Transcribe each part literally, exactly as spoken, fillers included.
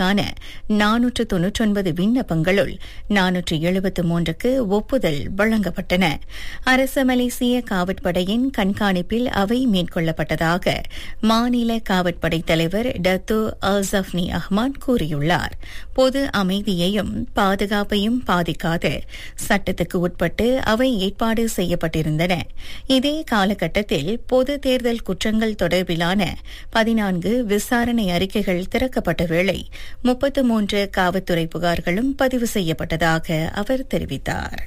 தொடர்பிலான நானூற்று தொன்னூற்றொன்பது விண்ணப்பங்களுள் நானூற்று எழுபத்து மூன்றுக்கு ஒப்புதல் வழங்கப்பட்டன. அரசு மலேசிய காவற்படையின் கண்காணிப்பில் அவை மேற்கொள்ளப்பட்டதாக மாநில காவற்படை தலைவர் டத்து அல்சப்னி அஹ்மத் கூறியுள்ளார். பொது அமைதியையும் பாதுகாப்பையும் பாதிக்காது சட்டத்துக்கு உட்பட்டு அவை ஏற்பாடு செய்யப்பட்டிருந்தன. இதே காலகட்டத்தில் பொது தேர்தல் குற்றங்கள் தொடர்பிலான பதினான்கு விசாரணை அறிக்கைகள் திறக்கப்பட்ட வேளை முப்பத்து மூன்று காவல்துறை புகார்களும் பதிவு செய்யப்பட்டதாக அவர் தெரிவித்தார்.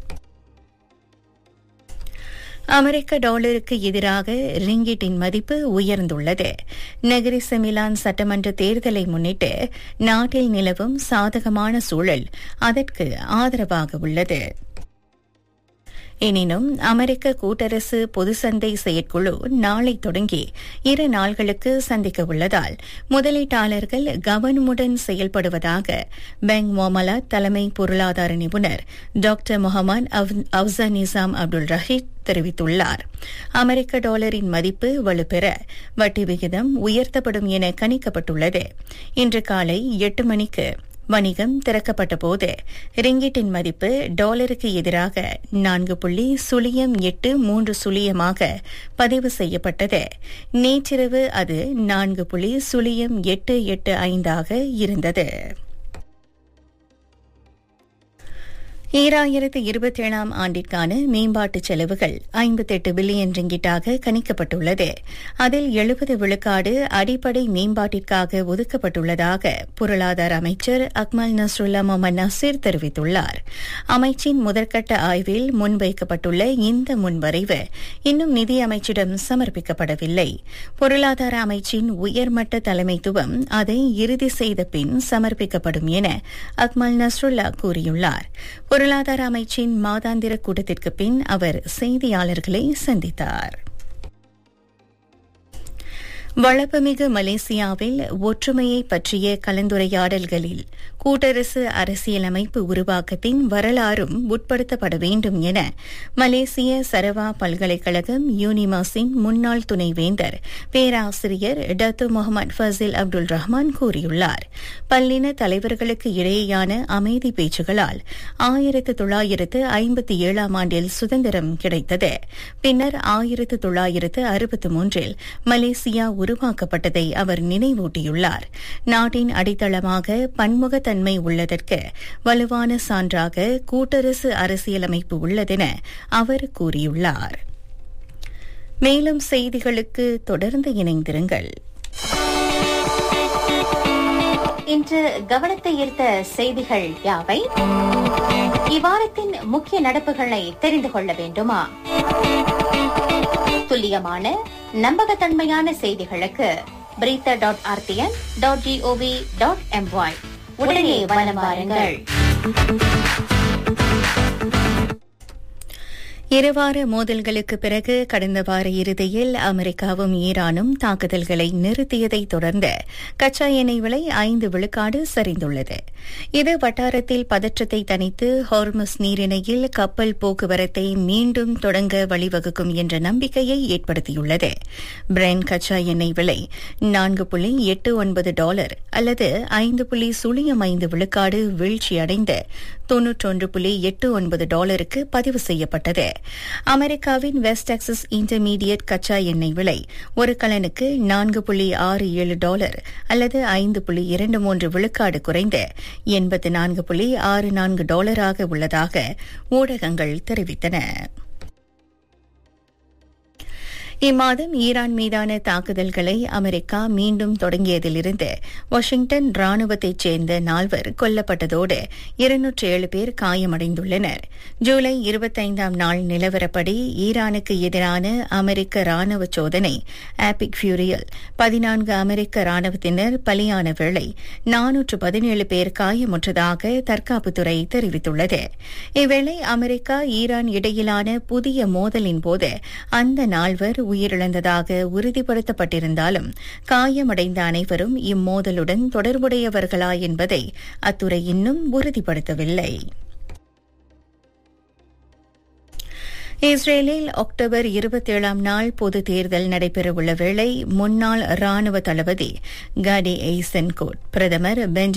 அமெரிக்க டாலருக்கு எதிராக ரிங்கிட்டின் மதிப்பு உயர்ந்துள்ளது. நெகிரிச மிலான் சட்டமன்ற தேர்தலை முன்னிட்டு நாட்டில் நிலவும் சாதகமான சூழல் அதற்கு ஆதரவாக உள்ளது. எனினும் அமெரிக்க கூட்டரசு பொது சந்தை செயற்குழு நாளை தொடங்கி இரு நாள்களுக்கு சந்திக்க உள்ளதால் முதலீட்டாளர்கள் கவனமுடன் செயல்படுவதாக பேங்க் மொமலா தலைமை பொருளாதார நிபுணர் டாக்டர் முகமது அவ்சா நிசாம் அப்துல் ரஹீத் தெரிவித்துள்ளார். அமெரிக்க டாலரின் மதிப்பு வலுப்பெற வட்டி விகிதம் உயர்த்தப்படும் என கணிக்கப்பட்டுள்ளது. இன்று காலை எட்டு மணிக்கு வணிகம் திறக்கப்பட்ட போது ரிங்கிட்டின் மதிப்பு டாலருக்கு எதிராக நான்கு புள்ளி சுழியம் எட்டு மூன்று சுழியமாக பதிவு செய்யப்பட்டது. நேற்றிரவு அது நான்கு புள்ளி சுழியம் எட்டு எட்டு ஐந்தாக இருந்தது. ஈராயிரத்து இருபத்தி ஏழாம் ஆண்டிற்கான மேம்பாட்டு செலவுகள் ஐம்பத்தெட்டு பில்லியன் ரிங்கிட்டாக கணிக்கப்பட்டுள்ளது. அதில் எழுபது விழுக்காடு அடிப்படை மேம்பாட்டிற்காக ஒதுக்கப்பட்டுள்ளதாக பொருளாதார அமைச்சர் அக்மல் நஸ்ருல்லா முகமது நசீர் தெரிவித்துள்ளார். அமைச்சின் முதற்கட்ட ஆய்வில் முன்வைக்கப்பட்டுள்ள இந்த முன்வரைவு இன்னும் நிதி அமைச்சிடம் சமர்ப்பிக்கப்படவில்லை. பொருளாதார அமைச்சின் உயர்மட்ட தலைமைத்துவம் அதை இறுதி செய்த பின் சமர்ப்பிக்கப்படும் என அக்மல் நஸ்ருல்லா கூறியுள்ளார். பொருளாதார அமைச்சின் மாதாந்திர கூட்டத்திற்கு பின் அவர் செய்தியாளர்களை சந்தித்தார். வளப்புமிகு மலேசியாவில் ஒற்றுமையை பற்றிய கலந்துரையாடல்களில் கூட்டரசு அரசியலமைப்பு உருவாக்கத்தின் வரலாறும் உட்படுத்தப்பட வேண்டும் என மலேசிய சரவா பல்கலைக்கழகம் யூனிமாஸின் முன்னாள் துணைவேந்தர் பேராசிரியர் டத்து முகமது ஃபசில் அப்துல் ரஹ்மான் கூறியுள்ளார். பல்லின தலைவர்களுக்கு இடையேயான அமைதி பேச்சுகளால் ஆயிரத்து தொள்ளாயிரத்து ஐம்பத்தி ஏழாம் ஆண்டில் சுதந்திரம் கிடைத்தது. பின்னர் ஆயிரத்து தொள்ளாயிரத்து அறுபத்தி மூன்றில் மலேசியா உருவாக்கப்பட்டதை அவர் நினைவூட்டியுள்ளார். நாட்டின் அடித்தளமாக பன்முகத்தன்மை உள்ளதற்கு வலுவான சான்றாக கூட்டரசு அரசியலமைப்பு உள்ளதென அவர் கூறியுள்ளார். மேலும் செய்திகளுக்கு தொடர்ந்து இணைந்திருங்கள். இன்று கவனத்தை ஈர்த்த செய்திகள் யாவை? இவ்வாரத்தின் முக்கிய நடப்புகளை தெரிந்து கொள்ள வேண்டுமா? துல்லியமான நம்பகத்தன்மையான செய்திகளுக்கு பிரீத்த dot RTN dot gov dot MY உடனே வலம் வாருங்கள். இருவார மோதல்களுக்கு பிறகு கடந்த வார இறுதியில் அமெரிக்காவும் ஈரானும் தாக்குதல்களை நிறுத்தியதை தொடர்ந்து கச்சா எண்ணெய் விலை ஐந்து விழுக்காடு சரிந்துள்ளது. இது வட்டாரத்தில் பதற்றத்தை தணித்து ஹார்மஸ் நீரிணையில் கப்பல் போக்குவரத்தை மீண்டும் தொடங்க வழிவகுக்கும் என்ற நம்பிக்கையை ஏற்படுத்தியுள்ளது. பிரெண்ட் கச்சா எண்ணெய் விலை நான்கு புள்ளி எட்டு ஒன்பது டாலர் அல்லது ஐந்து புள்ளி சுழியம் ஐந்து விழுக்காடு வீழ்ச்சியடைந்து தொன்னூற்றொன்று புள்ளி எட்டு ஒன்பது டாலருக்கு பதிவு செய்யப்பட்டது. அமெரிக்காவின் வெஸ்ட் டெக்சஸ் இன்டர்மீடியட் கச்சா எண்ணெய் விலை ஒரு கலனுக்கு நான்கு புள்ளி ஆறு ஏழு டாலர் அல்லது ஐந்து புள்ளி இரண்டு மூன்று விழுக்காடு குறைந்து எண்பத்து நான்கு புள்ளி ஆறு நான்கு டாலராக உள்ளதாக ஊடகங்கள் தெரிவித்தன. இம்மாதம் ஈரான் மீதான தாக்குதல்களை அமெரிக்கா மீண்டும் தொடங்கியதிலிருந்து வாஷிங்டன் ராணுவத்தைச் சேர்ந்த நால்வர் கொல்லப்பட்டதோடு இருநூற்று ஏழு பேர் காயமடைந்துள்ளனர். ஜூலை இருபத்தைந்தாம் நாள் நிலவரப்படி ஈரானுக்கு எதிரான அமெரிக்க ராணுவ சோதனை ஆபிக் ஃபியூரியில் பதினான்கு அமெரிக்க ராணுவத்தினர் பலியான வேளை நானூற்று பதினேழு பேர் காயமுற்றதாக தற்காப்புத்துறை தெரிவித்துள்ளது. இவ்வேளை அமெரிக்கா ஈரான் இடையிலான புதிய மோதலின் போது அந்த நால்வர் உயிரிழந்ததாக உறுதிப்படுத்தப்பட்டிருந்தாலும் காயமடைந்த அனைவரும் இம்மோதலுடன் தொடர்புடையவர்களா என்பதை அத்துறை இன்னும் உறுதிப்படுத்தவில்லை. இஸ்ரேலில் அக்டோபர் இருபத்தேழாம் நாள் பொது தேர்தல் நடைபெறவுள்ள வேளை முன்னாள் ராணுவ தளபதி காடி எய்சன்கோட் பிரதமர் பெஞ்சமின்